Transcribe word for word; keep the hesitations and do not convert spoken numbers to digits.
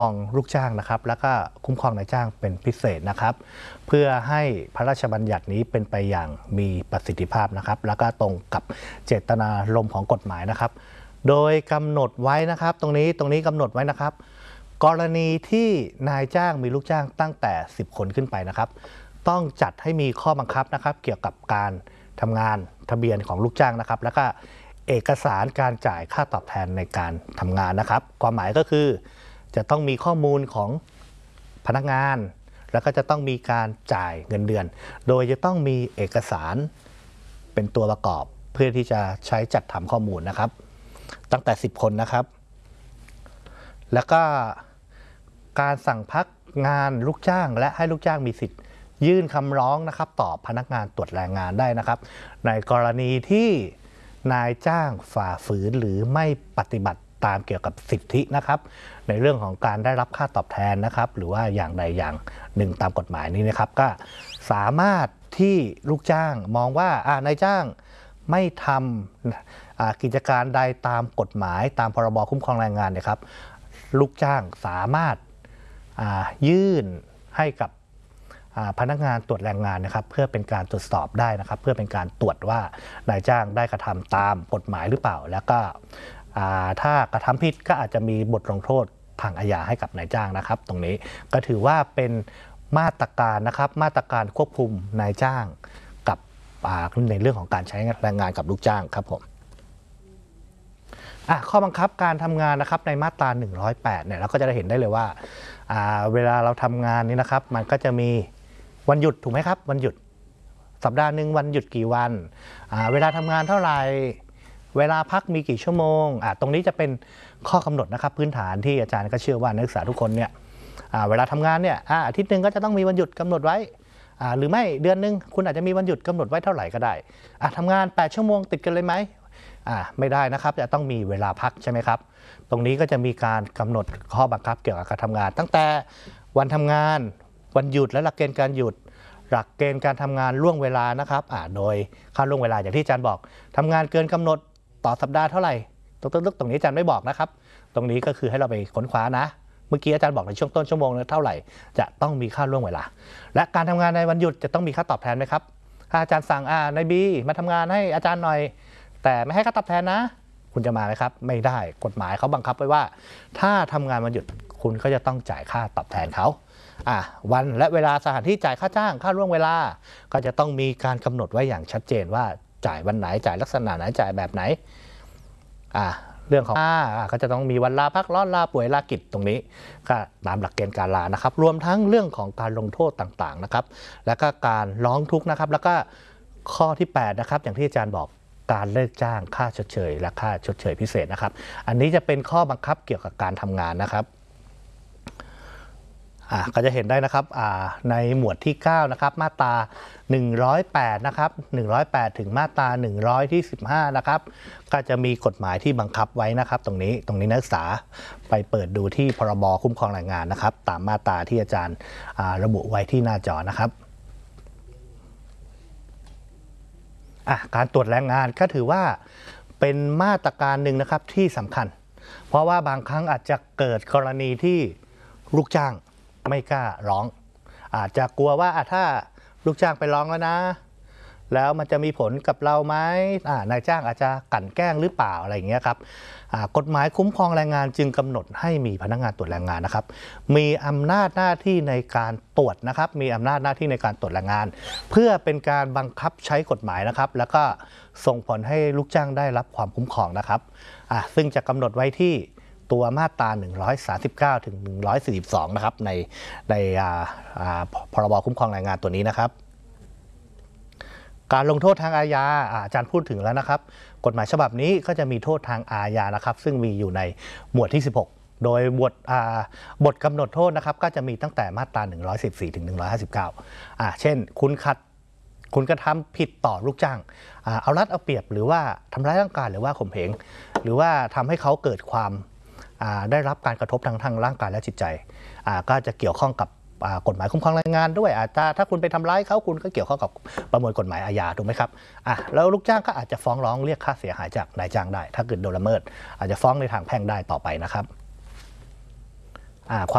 ของลูกจ้างนะครับแล้วก็คุ้มครองนายจ้างเป็นพิเศษนะครับเพื่อให้พระราชบัญญัตินี้เป็นไปอย่างมีประสิทธิภาพนะครับแล้วก็ตรงกับเจตนารมณ์ของกฎหมายนะครับโดยกำหนดไว้นะครับตรงนี้ตรงนี้กำหนดไว้นะครับกรณีที่นายจ้างมีลูกจ้างตั้งแต่สิบคนขึ้นไปนะครับต้องจัดให้มีข้อบังคับนะครับเกี่ยวกับการทำงานทะเบียนของลูกจ้างนะครับแล้วก็เอกสารการจ่ายค่าตอบแทนในการทำงานนะครับความหมายก็คือจะต้องมีข้อมูลของพนักงานแล้วก็จะต้องมีการจ่ายเงินเดือนโดยจะต้องมีเอกสารเป็นตัวประกอบเพื่อที่จะใช้จัดทำข้อมูลนะครับตั้งแต่สิบคนนะครับแล้วก็การสั่งพักงานลูกจ้างและให้ลูกจ้างมีสิทธิ์ยื่นคำร้องนะครับต่อพนักงานตรวจแรงงานได้นะครับในกรณีที่นายจ้างฝ่าฝืนหรือไม่ปฏิบัติตามเกี่ยวกับสิทธินะครับในเรื่องของการได้รับค่าตอบแทนนะครับหรือว่าอย่างใดอย่างหนึ่งตามกฎหมายนี้นะครับก็สามารถที่ลูกจ้างมองว่านายจ้างไม่ทำกิจการใดตามกฎหมายตามพรบคุ้มครองแรงงานเนี่ยครับลูกจ้างสามารถยื่นให้กับพนักงานตรวจแรงงานนะครับเพื่อเป็นการตรวจสอบได้นะครับเพื่อเป็นการตรวจว่านายจ้างได้กระทำตามกฎหมายหรือเปล่าแล้วก็ถ้ากระทำผิดก็อาจจะมีบทลงโทษทางอาญาให้กับนายจ้างนะครับตรงนี้ก็ถือว่าเป็นมาตรการนะครับมาตรการควบคุมนายจ้างกับในเรื่องของการใช้แรงงานกับลูกจ้างครับผมข้อบังคับการทำงานนะครับในมาตราหนึ่งร้อยแปดเนี่ยเราก็จะได้เห็นได้เลยว่าเวลาเราทำงานนี้นะครับมันก็จะมีวันหยุดถูกไหมครับวันหยุดสัปดาห์หนึ่งวันหยุดกี่วันเวลาทำงานเท่าไหร่เวลาพักมีกี่ชั่วโมงตรงนี้จะเป็นข้อกำหนดนะครับพื้นฐานที่อาจารย์ก็เชื่อว่านักศึกษาทุกคนเนี่ยเวลาทำงานเนี่ยอาทิตย์หนึ่งก็จะต้องมีวันหยุดกำหนดไว้หรือไม่เดือนหนึ่งคุณอาจจะมีวันหยุดกำหนดไว้เท่าไหร่ก็ได้ทำงานแปดชั่วโมงติดกันเลยไหมไม่ได้นะครับจะต้องมีเวลาพักใช่ไหมครับตรงนี้ก็จะมีการกำหนดข้อบังคับเกี่ยวกับการทำงานตั้งแต่วันทำงานวันหยุดและหลักเกณฑ์การหยุดหลักเกณฑ์การทำงานล่วงเวลานะครับโดยค่าล่วงเวลาอย่างที่อาจารย์บอกทำงานเกินกำหนดต่อสัปดาห์เท่าไหร่ตรงตรงนี้อาจารย์ไม่บอกนะครับตรงนี้ก็คือให้เราไปค้นคว้านะเมื่อกี้อาจารย์บอกในช่วงต้นชั่วโมงเท่าไหร่จะต้องมีค่าล่วงเวลาและการทำงานในวันหยุดจะต้องมีค่าตอบแทนไหมครับถ้าอาจารย์สั่งอ่านายบีมาทำงานให้อาจารย์หน่อยแต่ไม่ให้ค่าตอบแทนนะคุณจะมาไหมครับไม่ได้กฎหมายเขาบังคับไว้ว่าถ้าทำงานวันหยุดคุณก็จะต้องจ่ายค่าตอบแทนเขาอ่ะวันและเวลาสถานที่จ่ายค่าจ้างค่าล่วงเวลาก็จะต้องมีการกำหนดไว้อย่างชัดเจนว่าจ่ายวันไหนจ่ายลักษณะไหนจ่ายแบบไหนอ่ะเรื่องของอ่าก็จะต้องมีวันลาพักร้อนลาป่วยลากิจตรงนี้ก็ตามหลักเกณฑ์การลานะครับรวมทั้งเรื่องของการลงโทษต่างๆนะครับแล้วก็การร้องทุกข์นะครับแล้วก็ข้อที่แปดนะครับอย่างที่อาจารย์บอกการเลิกจ้างค่าชดเชยและค่าชดเชยพิเศษนะครับอันนี้จะเป็นข้อบังคับเกี่ยวกับการทำงานนะครับอ่าก็จะเห็นได้นะครับอ่าในหมวดที่เก้านะครับมาตราหนึ่งร้อยแปดนะครับหนึ่งร้อยแปดถึงมาตราหนึ่งร้อยที่สิบห้านะครับก็จะมีกฎหมายที่บังคับไว้นะครับตรงนี้ตรงนี้นักศึกษาไปเปิดดูที่พรบคุ้มครองแรงงานนะครับตามมาตราที่อาจารย์ระบุไว้ที่หน้าจอนะครับการตรวจแรงงานก็ถือว่าเป็นมาตรการหนึ่งนะครับที่สำคัญเพราะว่าบางครั้งอาจจะเกิดกรณีที่ลูกจ้างไม่กล้าร้องอาจจะกลัวว่าถ้าลูกจ้างไปร้องแล้วนะแล้วมันจะมีผลกับเราไหมนายจ้างอาจจะกลั่นแกล้งหรือเปล่าอะไรอย่างเงี้ยครับกฎหมายคุ้มครองแรงงานจึงกำหนดให้มีพนักงานตรวจแรงงานนะครับมีอำนาจหน้าที่ในการตรวจนะครับมีอำนาจหน้าที่ในการตรวจแรงงานเพื่อเป็นการบังคับใช้กฎหมายนะครับแล้วก็ส่งผลให้ลูกจ้างได้รับความคุ้มครองนะครับซึ่งจะกำหนดไว้ที่ตัวมาตราหนึ่งร้อยสามสิบเก้าถึงหนึ่งร้อยสี่สิบสองนะครับในในพรบคุ้มครองแรงงานตัวนี้นะครับการลงโทษทางอาญาอาจารย์พูดถึงแล้วนะครับกฎหมายฉบับนี้ก็จะมีโทษทางอาญานะครับซึ่งมีอยู่ในหมวดที่สิบหกโดยบทบทกำหนดโทษนะครับก็จะมีตั้งแต่มาตราหนึ่งร้อยสิบสี่ถึงหนึ่งร้อยห้าสิบเก้าอ่าเช่นคุณขัดคุณกระทำผิดต่อลูกจ้างเอารัดเอาเปรียบหรือว่าทำร้ายร่างกายหรือว่าข่มเหงหรือว่าทำให้เขาเกิดความได้รับการกระทบทางทางร่างกายและจิตใจก็จะเกี่ยวข้องกับกฎหมายคุ้มครองแรงงานด้วยอาจจะถ้าคุณไปทำร้ายเขาคุณก็เกี่ยวข้องกับประมวลกฎหมายอาญาถูกไหมครับอ่ะแล้วลูกจ้างก็อาจจะฟ้องร้องเรียกค่าเสียหายจากนายจ้างได้ถ้าเกิดโดนละเมิดอาจจะฟ้องในทางแพ่งได้ต่อไปนะครับอ่า